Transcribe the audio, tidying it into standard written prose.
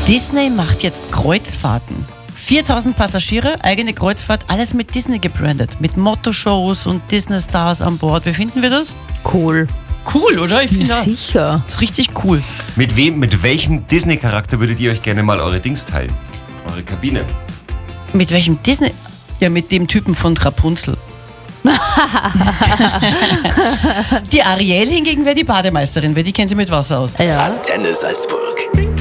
Disney macht jetzt Kreuzfahrten. 4000 Passagiere, eigene Kreuzfahrt, alles mit Disney gebrandet. Mit Motto-Shows und Disney-Stars an Bord. Wie finden wir das? Cool. Cool, oder? Ich finde Sicher. das ist richtig cool. Mit welchem Disney-Charakter würdet ihr euch gerne mal eure Dings teilen? Eure Kabine? Mit welchem Disney? Ja, mit dem Typen von Rapunzel. Die Ariel hingegen wäre die Bademeisterin, weil die kennt sie mit Wasser aus. Ja. Antenne Salzburg.